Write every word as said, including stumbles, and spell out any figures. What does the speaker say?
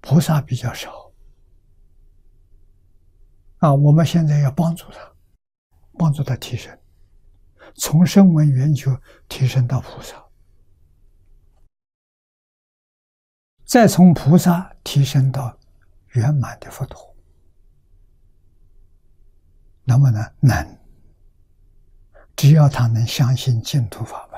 菩萨比较少啊。我们现在要帮助他，帮助他提升，从声闻缘觉提升到菩萨，再从菩萨提升到圆满的佛陀。能不能？能。只要他能相信净土法门。